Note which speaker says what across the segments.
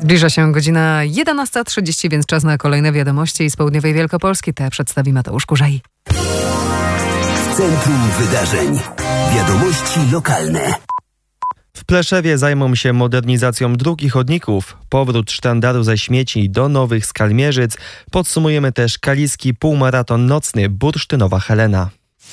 Speaker 1: Zbliża się godzina 11:30, więc czas na kolejne wiadomości z południowej Wielkopolski. Te przedstawi Mateusz Kurzaj.
Speaker 2: W centrum wydarzeń. Wiadomości lokalne.
Speaker 3: W Pleszewie zajmą się modernizacją dróg i chodników. Powrót sztandaru ze śmieci do Nowych Skalmierzyc. Podsumujemy też kaliski półmaraton nocny Bursztynowa Helena.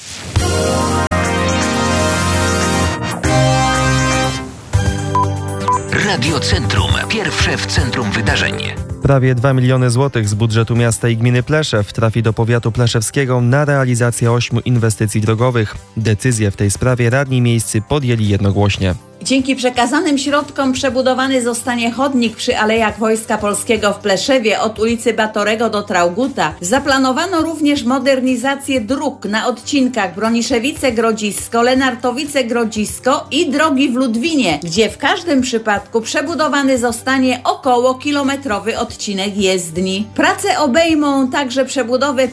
Speaker 2: Radio Centrum. Pierwsze w centrum wydarzeń.
Speaker 3: Prawie 2 miliony złotych z budżetu miasta i gminy Pleszew trafi do powiatu pleszewskiego na realizację 8 inwestycji drogowych. Decyzję w tej sprawie radni miejscy podjęli jednogłośnie.
Speaker 4: Dzięki przekazanym środkom przebudowany zostanie chodnik przy Alejach Wojska Polskiego w Pleszewie od ulicy Batorego do Trauguta. Zaplanowano również modernizację dróg na odcinkach Broniszewice-Grodzisko, Lenartowice-Grodzisko i drogi w Ludwinie, gdzie w każdym przypadku przebudowany zostanie około kilometrowy odcinek jezdni. Prace obejmą także przebudowę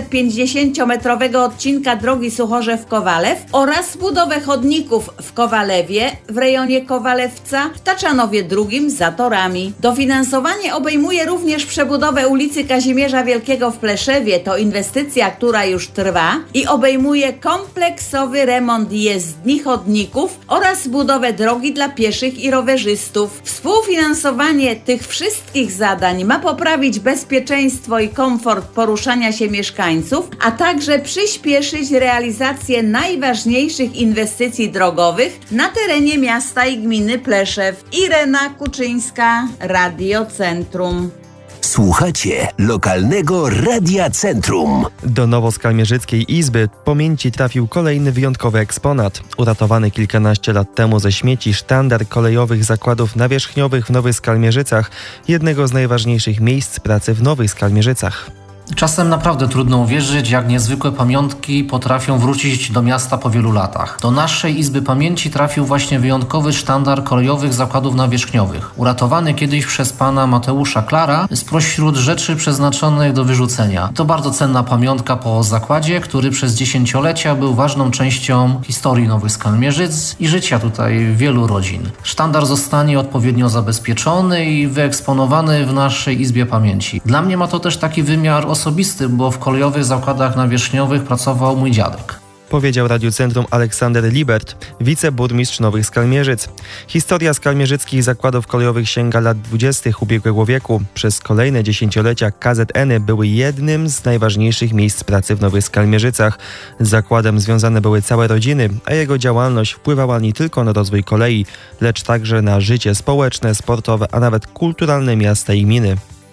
Speaker 4: 550-metrowego odcinka drogi Suchorzew-Kowalew oraz budowę chodników w Kowalewie, w rejonie Kowalewca, w Taczanowie II z zatorami. Dofinansowanie obejmuje również przebudowę ulicy Kazimierza Wielkiego w Pleszewie. To inwestycja, która już trwa i obejmuje kompleksowy remont jezdni, chodników oraz budowę drogi dla pieszych i rowerzystów. Współfinansowanie tych wszystkich zadań ma poprawić bezpieczeństwo i komfort poruszania się mieszkańców, a także przyspieszyć realizację najważniejszych inwestycji drogowych na terenie miasta i gminy Pleszew. Irena Kuczyńska, Radio Centrum.
Speaker 2: Słuchacie lokalnego Radia Centrum.
Speaker 3: Do Nowoskalmierzyckiej Izby Pamięci trafił kolejny wyjątkowy eksponat. Uratowany kilkanaście lat temu ze śmieci sztandar kolejowych zakładów nawierzchniowych w Nowych Skalmierzycach, jednego z najważniejszych miejsc pracy w Nowych Skalmierzycach.
Speaker 5: Czasem naprawdę trudno uwierzyć, jak niezwykłe pamiątki potrafią wrócić do miasta po wielu latach. Do naszej Izby Pamięci trafił właśnie wyjątkowy sztandar kolejowych zakładów nawierzchniowych, uratowany kiedyś przez pana Mateusza Klara spośród rzeczy przeznaczonych do wyrzucenia. To bardzo cenna pamiątka po zakładzie, który przez dziesięciolecia był ważną częścią historii Nowych Skalmierzyc i życia tutaj wielu rodzin. Sztandar zostanie odpowiednio zabezpieczony i wyeksponowany w naszej Izbie Pamięci. Dla mnie ma to też taki wymiar osobisty, bo w kolejowych zakładach nawierzchniowych pracował mój dziadek.
Speaker 3: Powiedział Radiu Centrum Aleksander Libert, wiceburmistrz Nowych Skalmierzyc. Historia skalmierzyckich zakładów kolejowych sięga lat 20. ubiegłego wieku. Przez kolejne dziesięciolecia KZN-y były jednym z najważniejszych miejsc pracy w Nowych Skalmierzycach. Z zakładem związane były całe rodziny, a jego działalność wpływała nie tylko na rozwój kolei, lecz także na życie społeczne, sportowe, a nawet kulturalne miasta i gminy.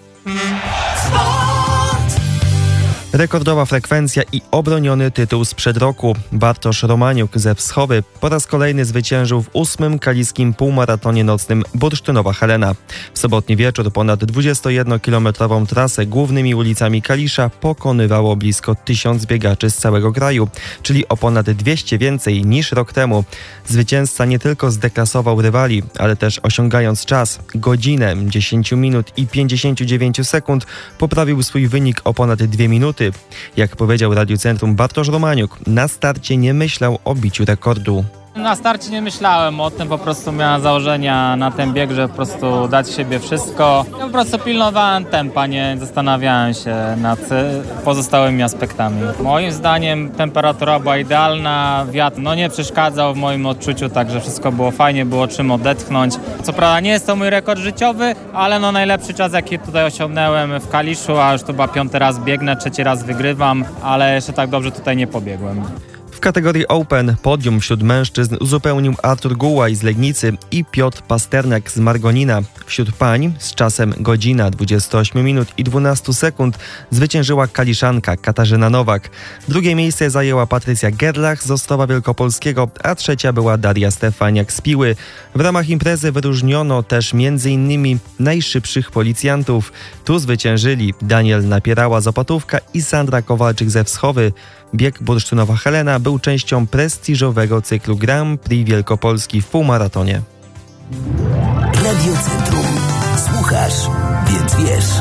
Speaker 3: Rekordowa frekwencja i obroniony tytuł sprzed roku. Bartosz Romaniuk ze Wschowy po raz kolejny zwyciężył w 8. kaliskim półmaratonie nocnym Bursztynowa Helena. W sobotni wieczór ponad 21-kilometrową trasę głównymi ulicami Kalisza pokonywało blisko 1000 biegaczy z całego kraju, czyli o ponad 200 więcej niż rok temu. Zwycięzca nie tylko zdeklasował rywali, ale też osiągając czas, godzinę, 10 minut i 59 sekund, poprawił swój wynik o ponad 2 minuty. Jak powiedział Radiu Centrum Bartosz Romaniuk, na starcie nie myślał o biciu rekordu.
Speaker 6: Na starcie nie myślałem o tym, po prostu miałem założenia na ten bieg, że po prostu dać siebie wszystko. Ja po prostu pilnowałem tempa, nie zastanawiałem się nad pozostałymi aspektami. Moim zdaniem temperatura była idealna, wiatr nie przeszkadzał w moim odczuciu, także wszystko było fajnie, było czym odetchnąć. Co prawda nie jest to mój rekord życiowy, ale najlepszy czas, jaki tutaj osiągnąłem w Kaliszu, a już to chyba 5. raz biegnę, 3. raz wygrywam, ale jeszcze tak dobrze tutaj nie pobiegłem.
Speaker 3: W kategorii Open podium wśród mężczyzn uzupełnił Artur Gułaj z Legnicy i Piotr Pasternak z Margonina. Wśród pań z czasem godzina 28 minut i 12 sekund zwyciężyła kaliszanka Katarzyna Nowak. Drugie miejsce zajęła Patrycja Gerlach z Ostrowa Wielkopolskiego, a trzecia była Daria Stefaniak z Piły. W ramach imprezy wyróżniono też m.in. najszybszych policjantów. Tu zwyciężyli Daniel Napierała z Opatówka i Sandra Kowalczyk ze Wschowy. Bieg Bursztynowa Helena był częścią prestiżowego cyklu Grand Prix Wielkopolski w półmaratonie.
Speaker 2: Radio Centrum. Słuchasz, więc wiesz.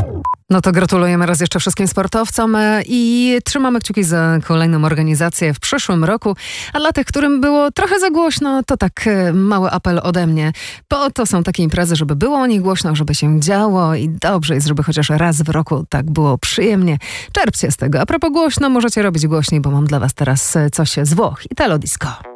Speaker 1: No to gratulujemy raz jeszcze wszystkim sportowcom i trzymamy kciuki za kolejną organizację w przyszłym roku. A dla tych, którym było trochę za głośno, to tak mały apel ode mnie. Bo to są takie imprezy, żeby było o nich głośno, żeby się działo i dobrze jest, żeby chociaż raz w roku tak było przyjemnie. Czerpcie z tego. A propos głośno, możecie robić głośniej, bo mam dla was teraz coś z Włoch. Italo Disco.